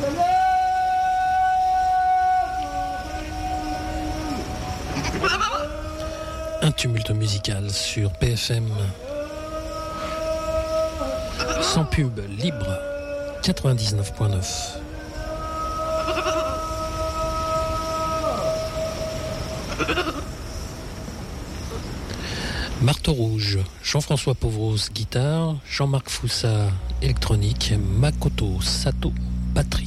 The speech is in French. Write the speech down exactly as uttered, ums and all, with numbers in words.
Un tumulte musical sur P F M. Sans pub, libre, quatre-vingt-dix-neuf virgule neuf. Marteau Rouge, Jean-François Pauvros, guitare, Jean-Marc Foussat, électronique, Makoto Sato, batterie.